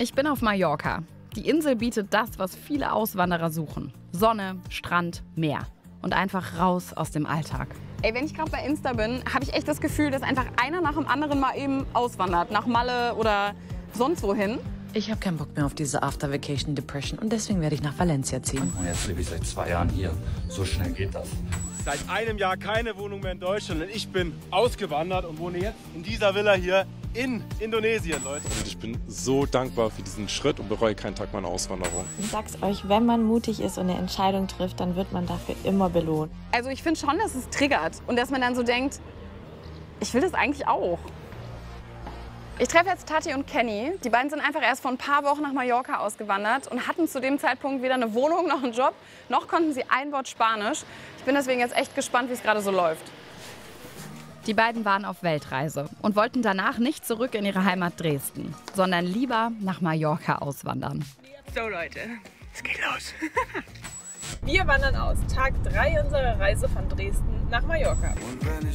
Ich bin auf Mallorca. Die Insel bietet das, was viele Auswanderer suchen. Sonne, Strand, Meer. Und einfach raus aus dem Alltag. Ey, wenn ich gerade bei Insta bin, habe ich echt das Gefühl, dass einfach einer nach dem anderen mal eben auswandert. Nach Malle oder sonst wohin. Ich habe keinen Bock mehr auf diese After-Vacation-Depression und deswegen werde ich nach Valencia ziehen. Und jetzt lebe ich seit 2 Jahren hier. So schnell geht das. Seit einem Jahr keine Wohnung mehr in Deutschland und ich bin ausgewandert und wohne jetzt in dieser Villa hier in Indonesien, Leute. Und ich bin so dankbar für diesen Schritt und bereue keinen Tag meiner Auswanderung. Ich sag's euch, wenn man mutig ist und eine Entscheidung trifft, dann wird man dafür immer belohnt. Also ich finde schon, dass es triggert und dass man dann so denkt, ich will das eigentlich auch. Ich treffe jetzt Tati und Kenny. Die beiden sind einfach erst vor ein paar Wochen nach Mallorca ausgewandert und hatten zu dem Zeitpunkt weder eine Wohnung noch einen Job, noch konnten sie ein Wort Spanisch. Ich bin deswegen jetzt echt gespannt, wie es gerade so läuft. Die beiden waren auf Weltreise und wollten danach nicht zurück in ihre Heimat Dresden, sondern lieber nach Mallorca auswandern. So Leute, es geht los. Wir wandern aus. Tag 3 unserer Reise von Dresden nach Mallorca.